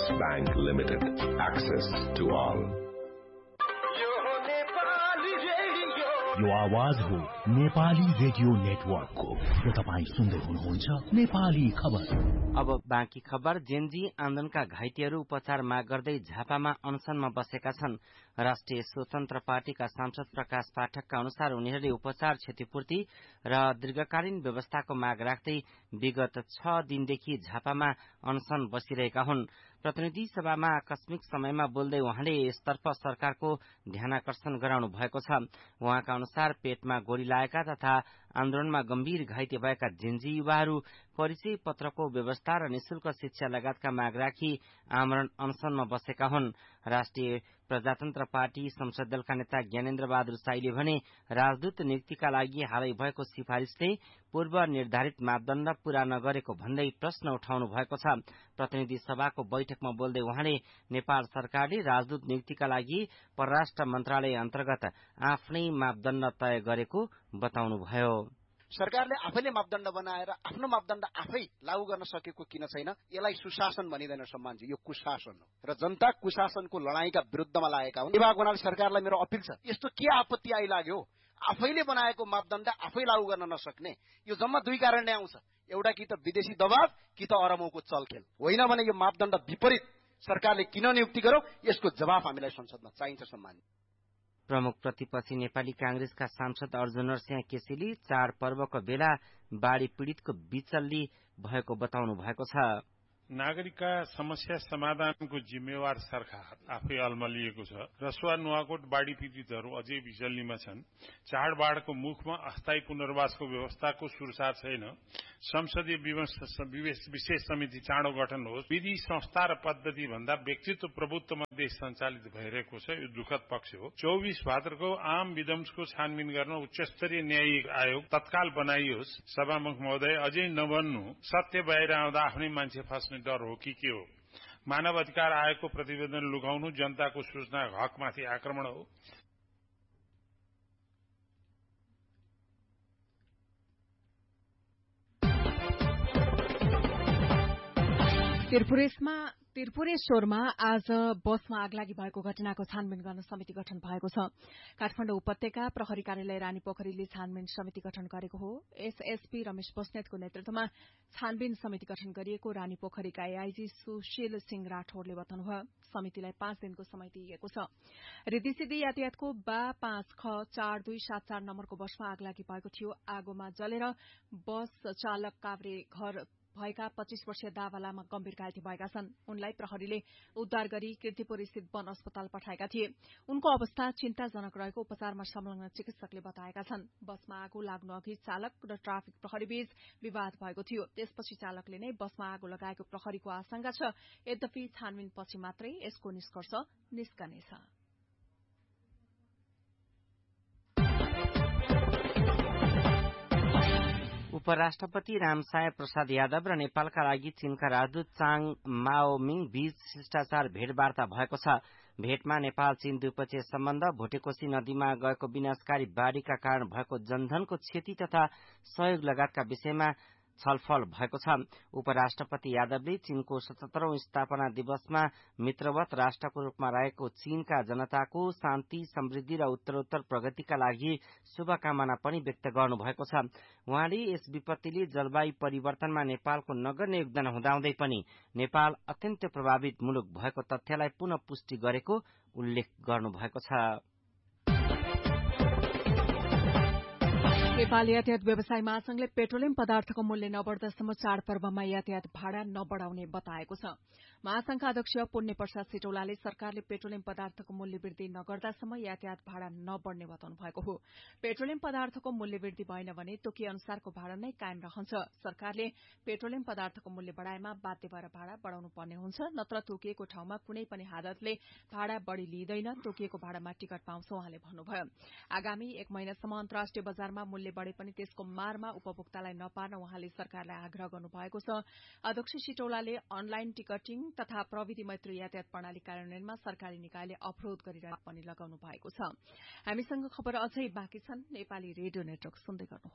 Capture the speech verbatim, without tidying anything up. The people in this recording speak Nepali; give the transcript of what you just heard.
Trust Bank Limited. Access to all. यो आवाज हो नेपाली रेडियो नेटवर्कको र तपाई सुन्दै हुनुहुन्छ नेपाली खबर। अब बाँकी खबर। जेनजी आन्दोलनका घाइतेहरू उपचार माग गर्दै झापामा अनसनमा बसेका छन्। राष्ट्रिय स्वतन्त्र पार्टीका सांसद प्रकाश पाठकका अनुसार उनीहरूले उपचार, क्षतिपूर्ति र दीर्घकालीन व्यवस्थाको माग राख्दै विगत छ दिनदेखि झापामा अनसन बसिरहेका हुन्। प्रतिनिधि सभामा आकस्मिक समयमा बोल्दै उहाँले यसतर्फ सरकारको ध्यानाकर्षण गराउनु भएको छ। उहाँका अनुसार पेटमा गोली लागेका तथा आन्दोलनमा गम्भीर घाइते भएका जेन्जी युवाहरू परिचय पत्रको व्यवस्था र निशुल्क शिक्षा लगायतका माग राखी आमरण अनसनमा बसेका हुन्। राष्ट्रिय प्रजातन्त्र पार्टी संसद दलका नेता ज्ञानेन्द्र बहादुर साईले भने राजदूत नियुक्तिका लागि हालै भएको सिफारिसले पूर्व निर्धारित मापदण्ड पूरा नगरेको भन्दै प्रश्न उठाउनु भएको छ। प्रतिनिधि सभाको बैठकमा बोल्दै उहाँले नेपाल सरकारले राजदूत नियुक्तिका लागि परराष्ट्र मन्त्रालय अन्तर्गत आफ्नै मापदण्ड तय गरेको बताउनुभयो। सरकारले आफैले मापदण्ड बनाएर आफ्नो मापदण्ड आफै लागू गर्न सकेको किन छैन? यसलाई सुशासन भनिदैन सम्मानजी, यो कुशासन हो र जनता कुशासनको लडाईका विरुद्धमा लागेका हुन्। विभाग बनाले सरकारलाई मेरो अपिल छ, यस्तो के आपत्ति आइलाग्यो? आफैले बनाएको मापदण्ड आफै लागू गर्न नसक्ने, यो जम्मा दुई कारणले आउँछ। एउटा कि त विदेशी दबाव कि त अरबौंको चलखेल, होइन भने यो मापदण्ड विपरीत सरकारले किन नियुक्ति गर्यो यसको जवाफ हामीलाई संसदमा चाहिन्छ सम्मान। प्रमुख प्रतिपक्षी नेपाली कांग्रेसका सांसद अर्जुन नरसिंह केसीले चाडपर्वको बेला बाढ़ी पीड़ितको बिचल्ली भएको बताउनु भएको छ। नागरिकका समस्या समाधानको जिम्मेवार सरकार आफै अल्मलिएको छ। रसुवा नुवाकोट बाढ़ी पीड़ितहरू अझै बिचल्लीमा छन्। चाडबाडको मुखमा अस्थायी पुनर्वासको व्यवस्थाको सुरसार छैन। संसदीय विशेष समिति चाँडो गठन होस्। विधि संस्था र पद्धति भन्दा व्यक्तित्व प्रभुत्वमा देश सञ्चालित भइरहेको छ, यो दुःखद पक्ष हो। चौबीस भाद्रको आम विधम्सको छानबिन गर्न उच्चस्तरीय न्यायिक आयोग तत्काल बनाइयोस्। सभामुख महोदय, अझै नबन्नु, सत्य बाहिर आउँदा आफ्नै मान्छे फस्ने डर हो कि के हो? मानव अधिकार आयोगको प्रतिवेदन लुकाउनु जनताको सूचना हकमाथि आक्रमण हो। त्रिपुरेशमा त्रिपुरेश्वरमा आज बसमा आगलागी भएको घटनाको छानबिन गर्न समिति गठन भएको छ। काठमाडौँ उपत्यका प्रहरी कार्यालय रानी पोखरीले छानबिन समिति गठन गरेको हो। एसएसपी रमेश बस्नेतको नेतृत्वमा छानबिन समिति गठन गरिएको रानी पोखरीका एआईजी सुशील सिंह राठौड़ले बताउनुभयो। समितिलाई पाँच दिनको समय दिइएको छ। रिद्धिसिद्धि यातायातको बा पाँच ख चार दुई सात चार नम्बरको बसमा आगलागी भएको थियो। आगोमा जलेर बस चालक काभ्रे घर भएका पच्चीस वर्षीय दावा लामा गम्भीर घाइते भएका छन्। उनलाई प्रहरीले उद्धार गरी कीर्तिपुर स्थित वन अस्पताल पठाएका थिए। उनको अवस्था चिन्ताजनक रहेको उपचारमा संलग्न चिकित्सकले बताएका छन्। बसमा आगो लाग्नु अघि चालक र ट्राफिक प्रहरी बीच विवाद भएको थियो। त्यसपछि चालकले नै बसमा आगो लगाएको प्रहरीको आशंका छ। यद्यपि छानबिनपछि मात्रै यसको निष्कर्ष निस्कनेछ। उपराष्ट्रपति रामसाय प्रसाद यादव र नेपालका लागि चीनका राजदूत चाङ माओमिङ बीच शिष्टाचार भेटवार्ता भएको छ। भेटमा नेपाल चीन द्विपक्षीय सम्बन्ध, भोटेकोशी नदीमा गएको विनाशकारी बाढ़ीका कारण भएको जनधनको क्षति तथा सहयोग लगायतका विषयमा छलफल भएको छ। उपराष्ट्रपति यादवले चीनको सतहत्तरौं स्थापना दिवसमा मित्रवत राष्ट्रको रूपमा रहेको चीनका जनताको शान्ति, समृद्धि र उत्तरोत्तर प्रगतिका लागि शुभकामना पनि व्यक्त गर्नुभएको छ। उहाँले यस विपत्तिले जलवायु परिवर्तनमा नेपालको नगर्ने योगदान हुँदाहुँदै पनि नेपाल अत्यन्त प्रभावित मुलुक भएको तथ्यलाई पुनः पुष्टि गरेको उल्लेख गर्नुभएको छ। नेपाल यातायात व्यवसाय महासंघले पेट्रोलियम पदार्थको मूल्य नबढ्दासम्म चाडपर्वमा यातायात भाडा नबढाउने बताएको छ। महासंघका अध्यक्ष पुण्य प्रसाद सिटौलाले सरकारले पेट्रोलियम पदार्थको मूल्य वृद्धि नगर्दासम्म यातायात भाडा नबढ्ने बताउनु भएको हो। पेट्रोलियम पदार्थको मूल्य वृद्धि भएन भने तोकिए अनुसारको भाडा नै कायम रहन्छ। सरकारले पेट्रोलियम पदार्थको मूल्य बढाएमा बाध्य भएर भाडा बढाउनु पर्ने हुन्छ, नत्र तोकिएको ठाउँमा कुनै पनि हालतले भाडा बढ़ी लिइदैन। तोकिएको भाडामा टिकट पाउँछ उहाँले भन्नुभयो। आगामी एक महिनासम्म अन्तर्राष्ट्रिय बजारमा मूल्य बढ़े पनि त्यसको मारमा उपभोक्तालाई नपार्न उहाँले सरकारलाई आग्रह गर्नुभएको छ। अध्यक्ष सिटौलाले अनलाइन टिकटिङ तथा प्रविधि मैत्री यातायात प्रणाली कार्यान्वयनमा सरकारी निकायले अवरोध गरिरहेको पनि लगाउनु भएको छ। हामीसँग खबर अझै बाँकी छन्। नेपाली रेडियो नेटवर्क सुन्दै गर्नुहोला।